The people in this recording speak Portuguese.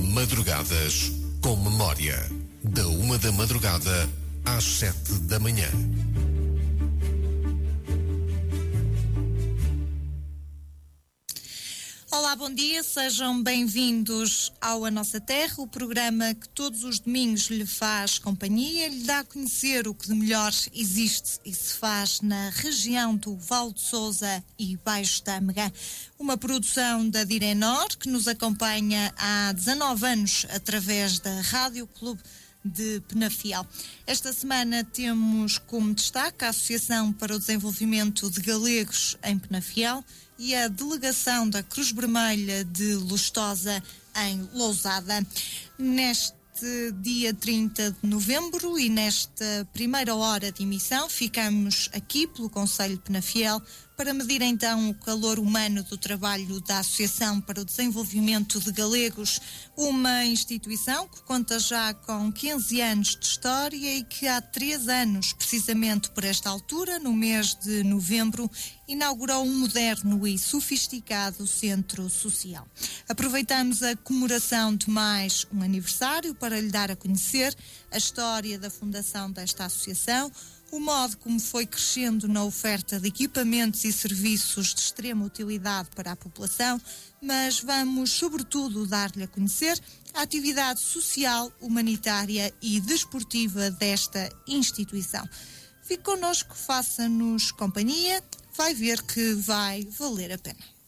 Madrugadas com Memória. Da 1 da madrugada às 7 da manhã. Olá, bom dia, sejam bem-vindos ao A Nossa Terra, o programa que todos os domingos lhe faz companhia, lhe dá a conhecer o que de melhor existe e se faz na região do Val de Sousa e Baixo Tâmega. Uma produção da Direnor, que nos acompanha há 19 anos através da Rádio Clube de Penafiel. Esta semana temos como destaque a Associação para o Desenvolvimento de Galegos em Penafiel e a Delegação da Cruz Vermelha de Lustosa em Lousada. Neste dia 30 de novembro e nesta primeira hora de emissão ficamos aqui pelo Concelho de Penafiel para medir então o calor humano do trabalho da Associação para o Desenvolvimento de Galegos, uma instituição que conta já com 15 anos de história e que há 3 anos, precisamente por esta altura, no mês de novembro, inaugurou um moderno e sofisticado centro social. Aproveitamos a comemoração de mais um aniversário para lhe dar a conhecer a história da fundação desta associação, o modo como foi crescendo na oferta de equipamentos e serviços de extrema utilidade para a população, mas vamos, sobretudo, dar-lhe a conhecer a atividade social, humanitária e desportiva desta instituição. Fique connosco, faça-nos companhia, vai ver que vai valer a pena.